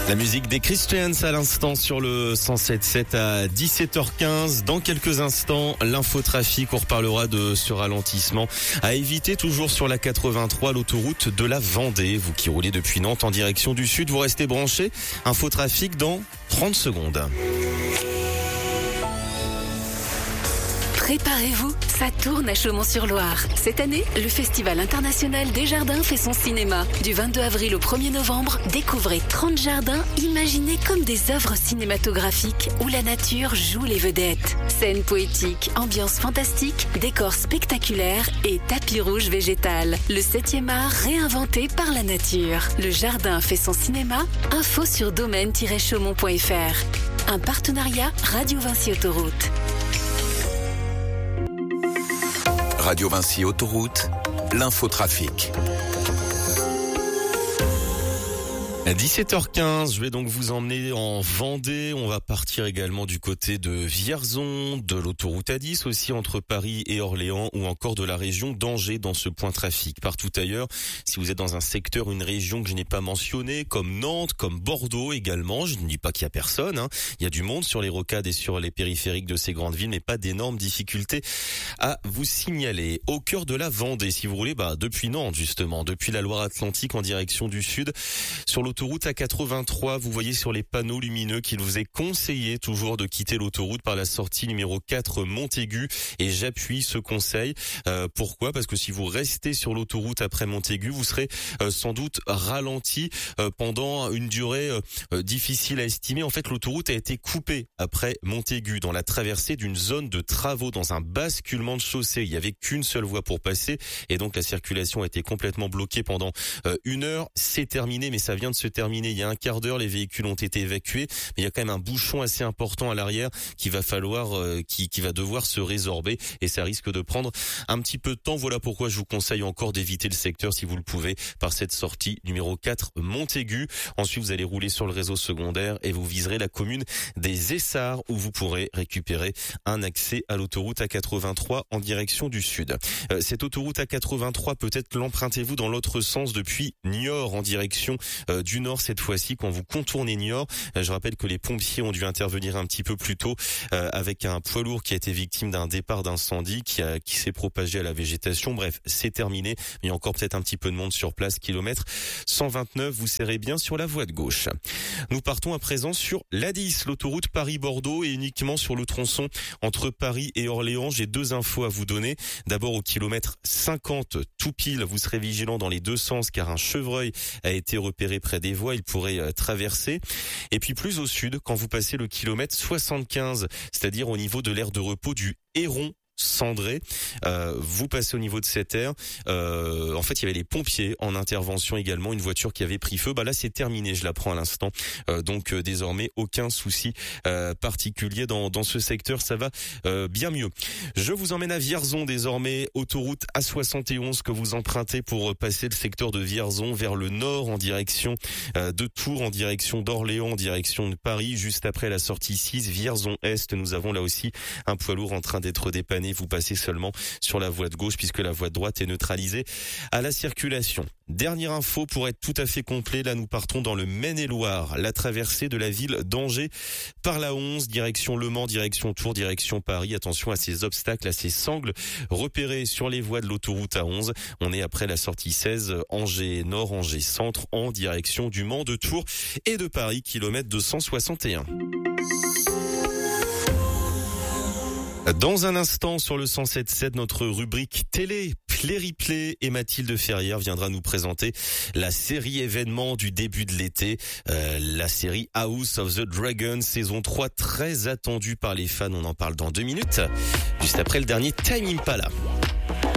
La musique des Christians à l'instant sur le 107.7 à 17h15. Dans quelques instants, l'infotrafic, on reparlera de ce ralentissement à éviter toujours sur la 83, l'autoroute de la Vendée. Vous qui roulez depuis Nantes en direction du sud, vous restez branchés. Infotrafic dans 30 secondes. Préparez-vous, ça tourne à Chaumont-sur-Loire. Cette année, le Festival international des jardins fait son cinéma. Du 22 avril au 1er novembre, découvrez 30 jardins imaginés comme des œuvres cinématographiques où la nature joue les vedettes. Scènes poétiques, ambiance fantastique, décors spectaculaires et tapis rouge végétal. Le 7e art réinventé par la nature. Le jardin fait son cinéma, info sur domaine-chaumont.fr. Un partenariat Radio Vinci Autoroute. Radio Vinci Autoroute, l'infotrafic. À 17h15, je vais donc vous emmener en Vendée. On va partir également du côté de Vierzon, de l'autoroute A10 aussi entre Paris et Orléans ou encore de la région d'Angers dans ce point trafic. Partout ailleurs, si vous êtes dans un secteur, une région que je n'ai pas mentionnée, comme Nantes, comme Bordeaux également, je ne dis pas qu'il y a personne, hein. Il y a du monde sur les rocades et sur les périphériques de ces grandes villes, mais pas d'énormes difficultés à vous signaler. Au cœur de la Vendée, si vous roulez, depuis Nantes justement, depuis la Loire-Atlantique en direction du sud, sur l'autoroute A83, vous voyez sur les panneaux lumineux qu'il vous est conseillé toujours de quitter l'autoroute par la sortie numéro 4 Montaigu, et j'appuie ce conseil. Pourquoi ? Parce que si vous restez sur l'autoroute après Montaigu, vous serez sans doute ralenti pendant une durée difficile à estimer. En fait, l'autoroute a été coupée après Montaigu dans la traversée d'une zone de travaux, dans un basculement de chaussée. Il n'y avait qu'une seule voie pour passer et donc la circulation a été complètement bloquée pendant 1 heure. C'est terminé, mais ça vient de se terminer il y a un quart d'heure. Les véhicules ont été évacués, mais il y a quand même un bouchon assez important à l'arrière qui va falloir, qui va devoir se résorber et ça risque de prendre un petit peu de temps. Voilà pourquoi je vous conseille encore d'éviter le secteur si vous le pouvez par cette sortie numéro 4 Montaigu. Ensuite, vous allez rouler sur le réseau secondaire et vous viserez la commune des Essarts où vous pourrez récupérer un accès à l'autoroute A83 en direction du sud. Cette autoroute A83, peut-être l'empruntez-vous dans l'autre sens depuis Niort en direction du nord cette fois-ci quand vous contournez Niort. Je rappelle que les pompiers ont dû intervenir un petit peu plus tôt avec un poids lourd qui a été victime d'un départ d'incendie qui s'est propagé à la végétation. Bref, c'est terminé. Il y a encore peut-être un petit peu de monde sur place. Kilomètre 129, vous serrez bien sur la voie de gauche. Nous partons à présent sur l'A10, l'autoroute Paris-Bordeaux et uniquement sur le tronçon entre Paris et Orléans. J'ai 2 infos à vous donner. D'abord au kilomètre 50 tout pile, vous serez vigilant dans les 2 sens car un chevreuil a été repéré près des voies, il pourrait traverser. Et puis plus au sud, quand vous passez le kilomètre 75, c'est-à-dire au niveau de l'aire de repos du Héron Cendré, vous passez au niveau de cette aire. En fait, il y avait les pompiers en intervention également, une voiture qui avait pris feu. Là, c'est terminé, je l'apprends à l'instant. Donc désormais, aucun souci particulier dans ce secteur. Ça va bien mieux. Je vous emmène à Vierzon désormais, autoroute A71 que vous empruntez pour passer le secteur de Vierzon vers le nord en direction de Tours, en direction d'Orléans, en direction de Paris. Juste après la sortie 6, Vierzon-Est, nous avons là aussi un poids lourd en train d'être dépanné. Vous passez seulement sur la voie de gauche puisque la voie de droite est neutralisée à la circulation. Dernière info pour être tout à fait complet, là nous partons dans le Maine-et-Loire, la traversée de la ville d'Angers par la 11, direction Le Mans, direction Tours, direction Paris. Attention à ces obstacles, à ces sangles repérés sur les voies de l'autoroute A11. On est après la sortie 16, Angers Nord, Angers Centre, en direction du Mans, de Tours et de Paris, kilomètre 261. Dans un instant, sur le 107.7, notre rubrique télé, Play-Replay, et Mathilde Ferrière viendra nous présenter la série événement du début de l'été, la série House of the Dragon, saison 3, très attendue par les fans. On en parle dans 2 minutes, juste après le dernier Time Impala.